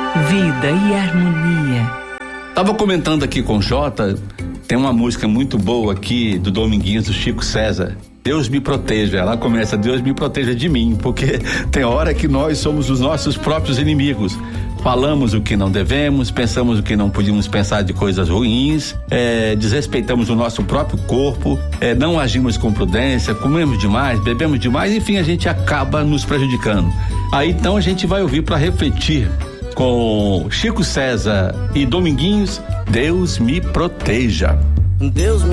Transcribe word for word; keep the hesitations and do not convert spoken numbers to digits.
Vida e harmonia. Tava comentando aqui com o Jota, tem uma música muito boa aqui do Dominguinhos, do Chico César. Deus me proteja. Ela começa: Deus me proteja de mim, porque tem hora que nós somos os nossos próprios inimigos. Falamos o que não devemos, pensamos o que não podíamos pensar de coisas ruins, é, desrespeitamos o nosso próprio corpo, é, não agimos com prudência, comemos demais, bebemos demais, enfim, a gente acaba nos prejudicando. Aí então a gente vai ouvir para refletir com Chico César e Dominguinhos, Deus me proteja. Deus me